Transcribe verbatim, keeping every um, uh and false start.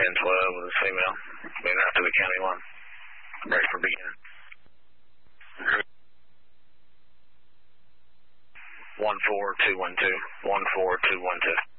ten twelve with a female. Being out to the county line. Ready for begin. One four two one two. One four two one two.